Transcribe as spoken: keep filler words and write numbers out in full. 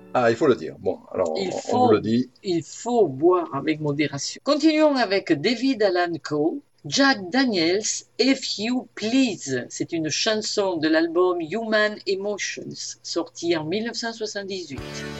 Ah, il faut le dire. Bon, alors Il on, on vous le faut, dit. il faut boire avec modération. Continuons avec David Allan Coe, Jack Daniels, If You Please. C'est une chanson de l'album Human Emotions, sorti en mille neuf cent soixante-dix-huit.